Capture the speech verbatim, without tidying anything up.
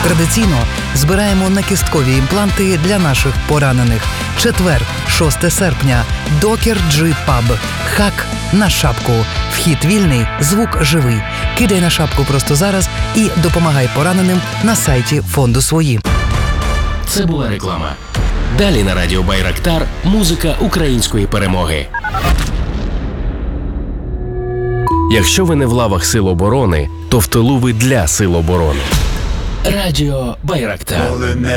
Традиційно збираємо накісткові імпланти для наших поранених. Четвер, шосте серпня. Докер Джи Паб. Хак на шапку. Вхід вільний, звук живий. Кидай на шапку просто зараз і допомагай пораненим на сайті фонду «Свої». Це була реклама. Далі на радіо Байрактар музика української перемоги. Якщо ви не в лавах Сил оборони, то в тилу ви для Сил оборони. Радіо Байрактар.